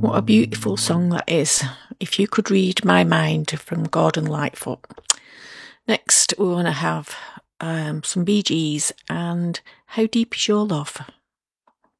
What a beautiful song that is. If You Could Read My Mind from Gordon Lightfoot. Next, we want to have some Bee Gees and How Deep Is Your Love?